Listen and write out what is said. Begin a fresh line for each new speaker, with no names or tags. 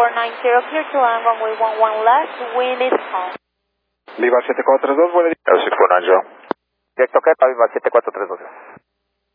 6490, clear to land, runway 11 left, wind is calm.
Viva 7432, buenos días.
6490.
Directo Quepa, Viva 7432.